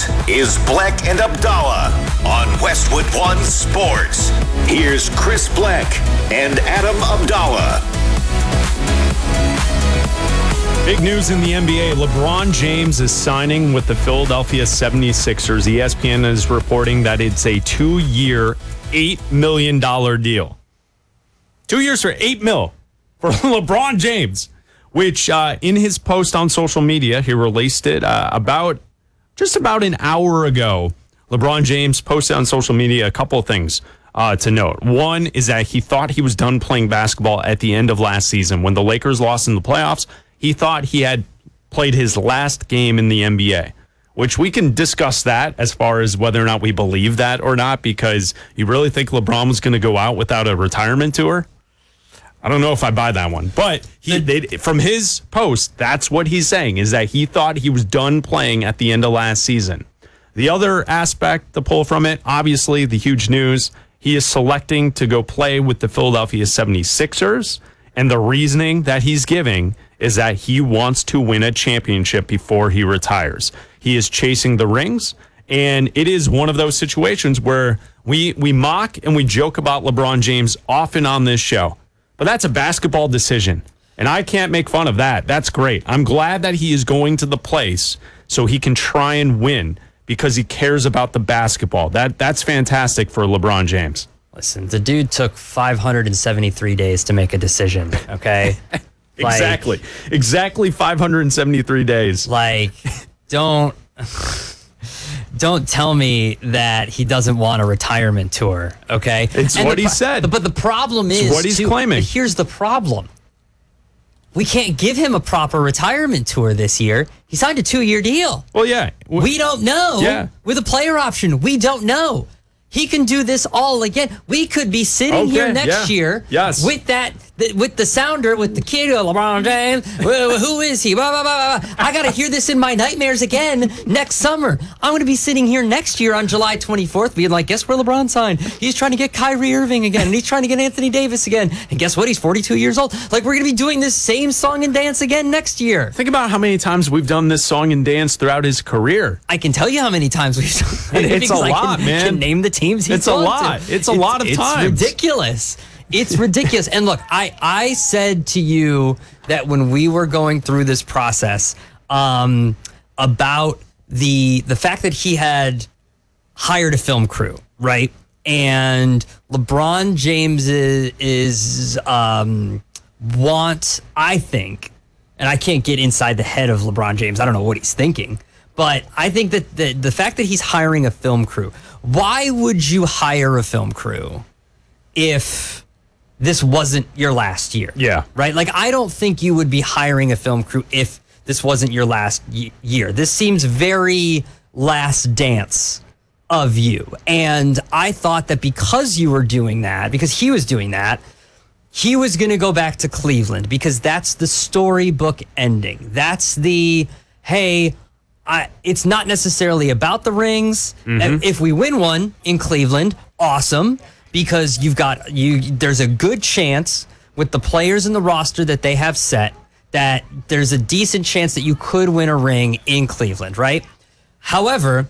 This is Bleck and Abdallah on Westwood One Sports. Here's Chris Bleck and Adam Abdallah. Big news in the NBA. LeBron James is signing with the Philadelphia 76ers. ESPN is reporting that it's a 2-year, $8 million deal. 2 years for $8 million for LeBron James, which in his post on social media, he released it just about an hour ago. LeBron James posted on social media a couple of things to note. One is that he thought he was done playing basketball at the end of last season. When the Lakers lost in the playoffs, he thought he had played his last game in the NBA, which we can discuss that as far as whether or not we believe that or not, because you really think LeBron was going to go out without a retirement tour? I don't know if I buy that one. But from his post, that's what he's saying, is that he thought he was done playing at the end of last season. The other aspect to pull from it, obviously, the huge news, he is selecting to go play with the Philadelphia 76ers, and the reasoning that he's giving is that he wants to win a championship before he retires. He is chasing the rings, and it is one of those situations where we mock and we joke about LeBron James often on this show, but that's a basketball decision, and I can't make fun of that. That's great. I'm glad that he is going to the place so he can try and win because he cares about the basketball. That's fantastic for LeBron James. Listen, the dude took 573 days to make a decision, okay? Exactly 573 days. Like, don't tell me that he doesn't want a retirement tour, okay? It's what he said. But the problem is, what he's claiming. Here's the problem. We can't give him a proper retirement tour this year. He signed a 2-year deal. Well, yeah. We don't know. Yeah. With a player option, we don't know. He can do this all again. We could be sitting here next year with the sounder, with the kid, LeBron James. Who is he? Blah, blah, blah, blah. I got to hear this in my nightmares again next summer. I'm going to be sitting here next year on July 24th being like, guess where LeBron signed? He's trying to get Kyrie Irving again, and he's trying to get Anthony Davis again. And guess what? He's 42 years old. Like, we're going to be doing this same song and dance again next year. Think about how many times we've done this song and dance throughout his career. I can tell you how many times we've done it. It's a lot, man. I can name the teams he's It's a lot. It's a lot of times. It's ridiculous. It's ridiculous. And look, I said to you that when we were going through this process about the fact that he had hired a film crew, right? And LeBron James is want, I think, and I can't get inside the head of LeBron James. I don't know what he's thinking. But I think that the fact that he's hiring a film crew, why would you hire a film crew if this wasn't your last year? Yeah. Right? Like, I don't think you would be hiring a film crew if this wasn't your last year. This seems very Last Dance of you. And I thought that because you were doing that, because he was doing that, he was going to go back to Cleveland because that's the storybook ending. That's the, hey, it's not necessarily about the rings. Mm-hmm. If we win one in Cleveland, awesome, because there's a good chance with the players in the roster that they have set that there's a decent chance that you could win a ring in Cleveland, right? However,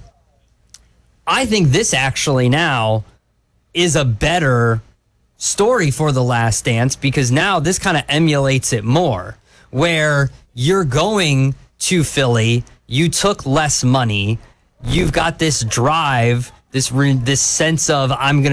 I think this actually now is a better story for The Last Dance because now this kind of emulates it more, where you're going to Philly. You took less money. You've got this drive, this sense of I'm going to